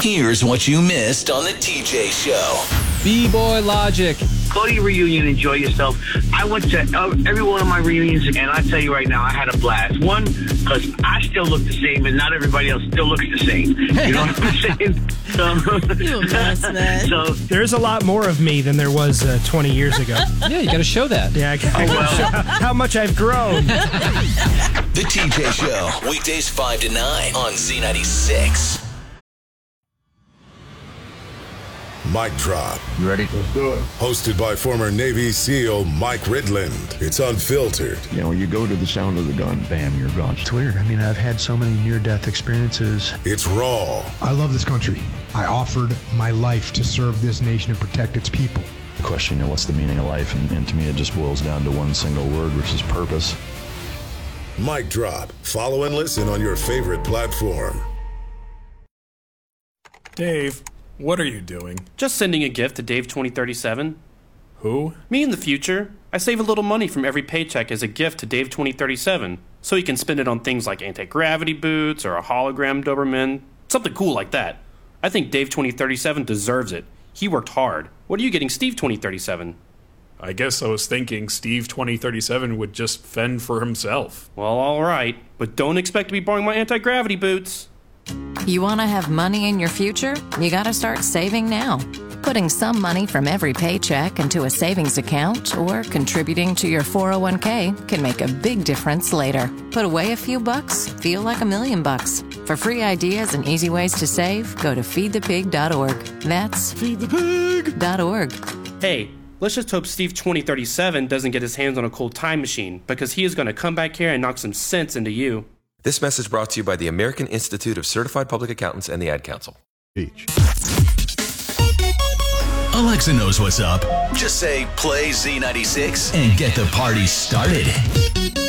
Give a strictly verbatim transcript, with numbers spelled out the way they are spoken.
Here's what you missed on the T J Show. B-Boy Logic. Go to your reunion, enjoy yourself. I went to every one of my reunions, and I tell you right now, I had a blast. One, because I still look the same, and not everybody else still looks the same. You know what I'm saying? So, you a mess, man. So there's a lot more of me than there was uh, twenty years ago. Yeah, you got to show that. Yeah, I gotta well. show how much I've grown. The T J Show, weekdays five to nine on Z ninety-six. Mic Drop. You ready? Let's do it. Hosted by former Navy SEAL Mike Ridland. It's unfiltered. You know, you go to the sound of the gun, bam, you're gone. It's weird. I mean, I've had so many near-death experiences. It's raw. I love this country. I offered my life to serve this nation and protect its people. The question, you know, what's the meaning of life? And, and to me, it just boils down to one single word, which is purpose. Mic Drop. Follow and listen on your favorite platform. Dave, what are you doing? Just sending a gift to Dave twenty thirty-seven. Who? Me in the future. I save a little money from every paycheck as a gift to Dave twenty thirty-seven, so he can spend it on things like anti-gravity boots or a hologram Doberman, something cool like that. I think Dave twenty thirty-seven deserves it. He worked hard. What are you getting Steve twenty thirty-seven? I guess I was thinking Steve twenty thirty-seven would just fend for himself. Well, all right, but don't expect to be borrowing my anti-gravity boots. You want to have money in your future? You got to start saving now. Putting some money from every paycheck into a savings account or contributing to your four oh one k can make a big difference later. Put away a few bucks, feel like a million bucks. For free ideas and easy ways to save, go to feed the pig dot org. That's feed the pig dot org. Hey, let's just hope Steve twenty thirty-seven doesn't get his hands on a cool time machine, because he is going to come back here and knock some sense into you. This message brought to you by the American Institute of Certified Public Accountants and the Ad Council. Beach. Alexa knows what's up. Just say, play Z ninety-six and get the party started.